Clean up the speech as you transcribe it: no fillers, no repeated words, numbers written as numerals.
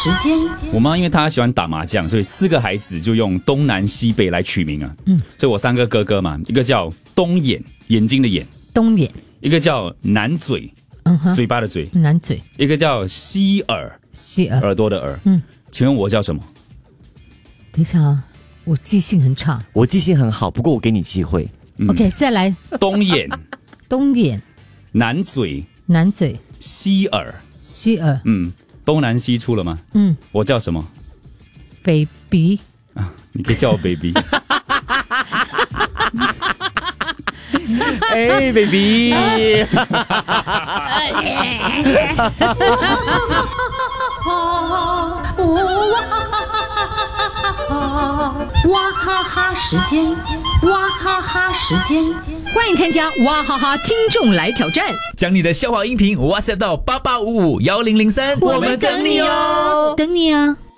时间。 我妈因为她喜欢打麻将，所以4个孩子就用东南西北来取名啊。所以我3个哥哥嘛，一个叫东眼，眼睛的眼； 东眼， 一个叫南嘴，嘴巴的嘴； 南嘴， 一个叫西耳， 西耳， 耳朵的耳。请问我叫什么？ 等一下啊，我记性很差。 我记性很好，不过我给你机会。 OK， 再来。 东眼， 东眼， 南嘴， 南嘴， 西耳， 西耳。 东南西出了吗？我叫什么 ？baby 啊，你可以叫我 baby。 哎，baby。 哇哈哈时间，哇哈哈时间， 欢迎参加哇哈哈听众来挑战， 将你的笑话音频WhatsApp到88551003， 我们等你哦， 等你啊。